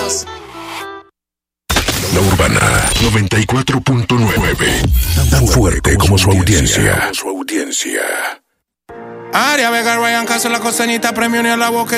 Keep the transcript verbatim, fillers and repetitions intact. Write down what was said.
más. La Urbana noventa y cuatro punto nueve. Tan fuerte como su audiencia. Como su audiencia. Aria Vega, Ryan Castro, la costeñita, premio ni a la boca.